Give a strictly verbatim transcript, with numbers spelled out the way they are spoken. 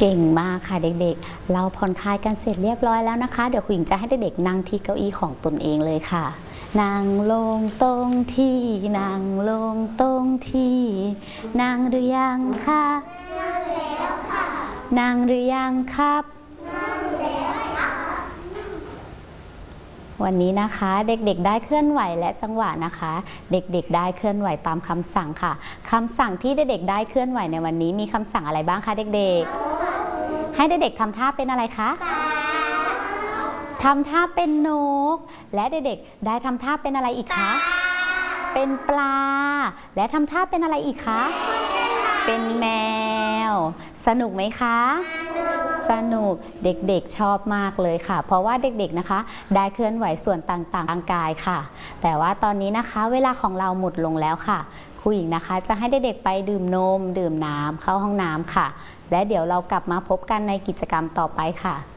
เก่งมากค่ะเด็กๆเราผ่อนคลายกันเสร็จเรียบร้อยแล้วนะคะเดี๋ยวคุณหญิงจะให้เด็กๆนั่งที่เก้าอี้ของตนเองเลยค่ะนั่งลงตรงที่นั่งลงตรงที่นั่งหรือยังคะนั่งแล้วค่ะนั่งหรือยังครับนั่งแล้วค่ะวันนี้นะคะเด็กๆได้เคลื่อนไหวและจังหวะนะคะเด็กๆได้เคลื่อนไหวตามคำสั่งค่ะคำสั่งที่เด็กๆได้เคลื่อนไหวในวันนี้มีคำสั่งอะไรบ้างคะเด็กๆให้เด็กๆทำท่าเป็นอะไรคะทำท่าเป็นนกและเด็กๆได้ทำท่าเป็นอะไรอีกคะเป็นปลาและทำท่าเป็นอะไรอีกคะเป็นแมวสนุกไหมคะสนุกเด็กๆชอบมากเลยค่ะเพราะว่าเด็กๆนะคะได้เคลื่อนไหวส่วนต่างๆร่างกายค่ะแต่ว่าตอนนี้นะคะเวลาของเราหมดลงแล้วค่ะครูหญิงนะคะจะให้เด็กๆไปดื่มนมดื่มน้ำเข้าห้องน้ำค่ะและเดี๋ยวเรากลับมาพบกันในกิจกรรมต่อไปค่ะ